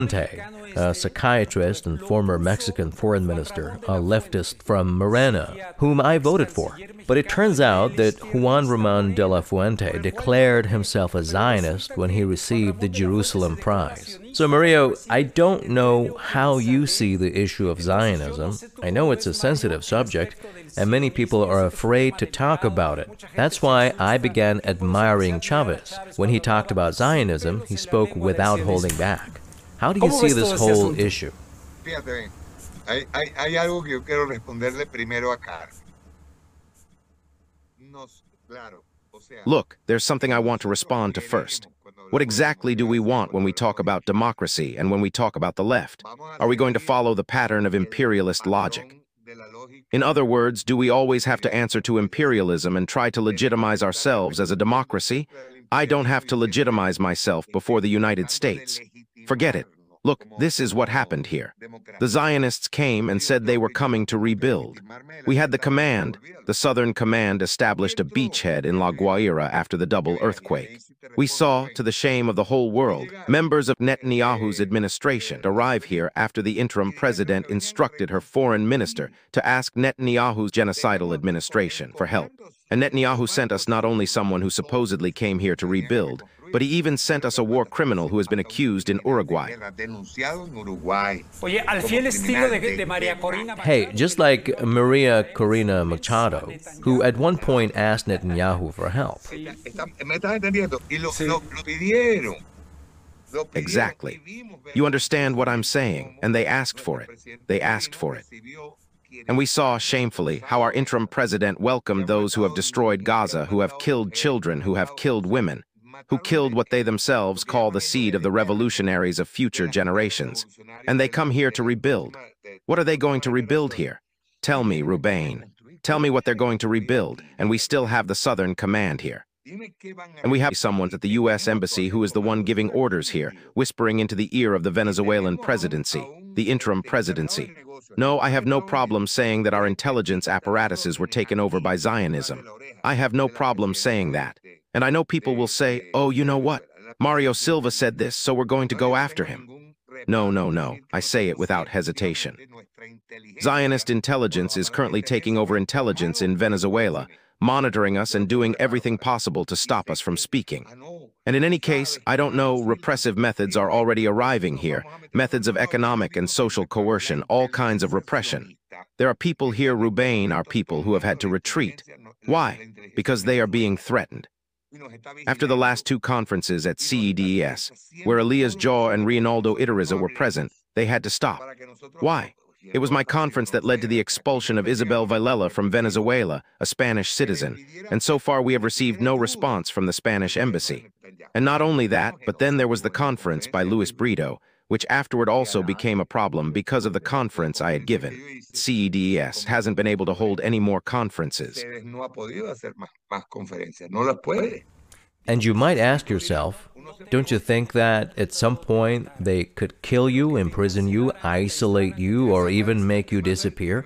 a psychiatrist and former Mexican foreign minister, a leftist from Morena, whom I voted for. But it turns out that Juan Ramón de la Fuente declared himself a Zionist when he received the Jerusalem Prize. So, Mario, I don't know how you see the issue of Zionism. I know it's a sensitive subject, and many people are afraid to talk about it. That's why I began admiring Chavez. When he talked about Zionism, he spoke without holding back. How do you see this whole issue? Fíjate, hay algo que yo quiero responderle primero a Carl. Look, there's something I want to respond to first. What exactly do we want when we talk about democracy and when we talk about the left? Are we going to follow the pattern of imperialist logic? In other words, do we always have to answer to imperialism and try to legitimize ourselves as a democracy? I don't have to legitimize myself before the United States. Forget it. Look, this is what happened here. The Zionists came and said they were coming to rebuild. We had the command. The Southern Command established a beachhead in La Guaira after the double earthquake. We saw, to the shame of the whole world, members of Netanyahu's administration arrive here after the interim president instructed her foreign minister to ask Netanyahu's genocidal administration for help. And Netanyahu sent us not only someone who supposedly came here to rebuild, but he even sent us a war criminal who has been accused in Uruguay. Hey, just like Maria Corina Machado, who at one point asked Netanyahu for help. Exactly. You understand what I'm saying, and they asked for it. They asked for it. And we saw, shamefully, how our interim president welcomed those who have destroyed Gaza, who have killed children, who have killed women, who killed what they themselves call the seed of the revolutionaries of future generations. And they come here to rebuild. What are they going to rebuild here? Tell me, Rubain. Tell me what they're going to rebuild, and we still have the Southern Command here. And we have someone at the U.S. Embassy who is the one giving orders here, whispering into the ear of the Venezuelan presidency, the interim presidency. No, I have no problem saying that our intelligence apparatuses were taken over by Zionism. I have no problem saying that. And I know people will say, oh, you know what? Mario Silva said this, so we're going to go after him. No, no, no. I say it without hesitation. Zionist intelligence is currently taking over intelligence in Venezuela, monitoring us and doing everything possible to stop us from speaking. And in any case, I don't know, repressive methods are already arriving here, methods of economic and social coercion, all kinds of repression. There are people here, Rubain, are people who have had to retreat. Why? Because they are being threatened. After the last two conferences at CEDES, where Elias Jaw and Reinaldo Itariza were present, they had to stop. Why? It was my conference that led to the expulsion of Isabel Vilela from Venezuela, a Spanish citizen, and so far we have received no response from the Spanish embassy. And not only that, but then there was the conference by Luis Brito, which afterward also became a problem because of the conference I had given. CEDES hasn't been able to hold any more conferences. And you might ask yourself, don't you think that at some point they could kill you, imprison you, isolate you, or even make you disappear?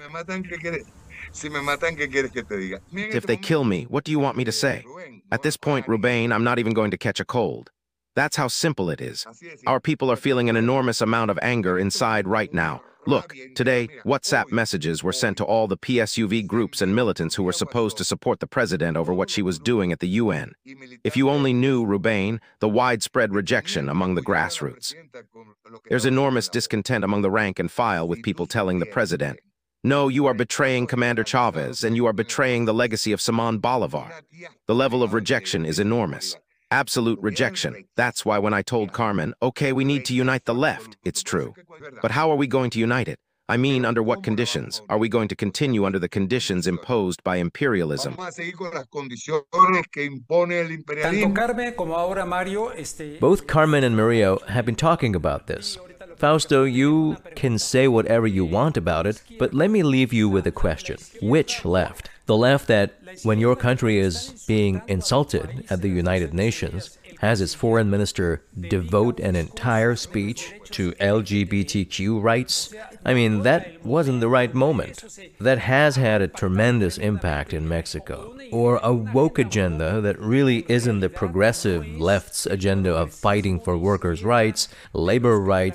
If they kill me, what do you want me to say? At this point, Rubain, I'm not even going to catch a cold. That's how simple it is. Our people are feeling an enormous amount of anger inside right now. Look, today, WhatsApp messages were sent to all the PSUV groups and militants who were supposed to support the president over what she was doing at the UN. If you only knew, Rubain, the widespread rejection among the grassroots. There's enormous discontent among the rank and file with people telling the president, no, you are betraying Commander Chavez and you are betraying the legacy of Simón Bolívar. The level of rejection is enormous. Absolute rejection. That's why when I told Carmen, okay, we need to unite the left, it's true. But how are we going to unite it? I mean, under what conditions? Are we going to continue under the conditions imposed by imperialism? Both Carmen and Mario have been talking about this. Fausto, you can say whatever you want about it, but let me leave you with a question. Which left? The left that, when your country is being insulted at the United Nations, has its foreign minister devote an entire speech to LGBTQ rights? I mean, that wasn't the right moment. That has had a tremendous impact in Mexico. Or a woke agenda that really isn't the progressive left's agenda of fighting for workers' rights, labor rights,